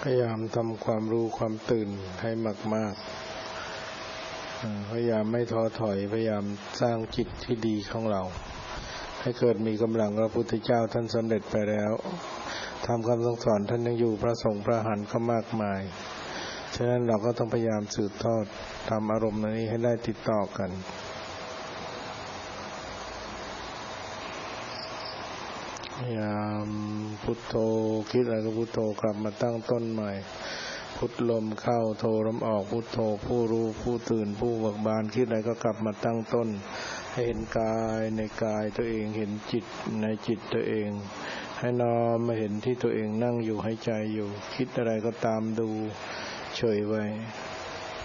พยายามทำความรู้ความตื่นให้มากๆพยายามไม่ท้อถอยพยายามสร้างจิตที่ดีของเราให้เกิดมีกำลังพระพุทธเจ้าท่านสำเร็จไปแล้วทำคำสั่งสอนท่านยังอยู่พระสงฆ์พระอรหันต์ก็มากมายฉะนั้นเราก็ต้องพยายามสืบทอดทำอารมณ์นี้ให้ได้ติดต่อกันพยายามพุทโธคิดอะไรก็พุทโธกลับมาตั้งต้นใหม่พุทลมเข้าโทลมออกพุทโธผู้รู้ผู้ตื่นผู้เบิกบานคิดอะไรก็กลับมาตั้งต้นให้เห็นกายในกายตัวเองเห็นจิตในจิตตัวเองให้น้อมมาเห็นที่ตัวเองนั่งอยู่หายใจอยู่คิดอะไรก็ตามดูเฉยไว้